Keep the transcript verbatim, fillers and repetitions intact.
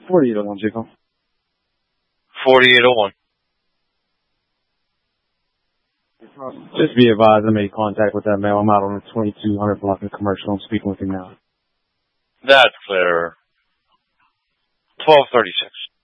forty-eight oh one, Jacob. forty-eight oh one. Just be advised, I made contact with that male. I'm out on the twenty-two hundred block in commercial. I'm speaking with him now. That's clear. twelve thirty-six.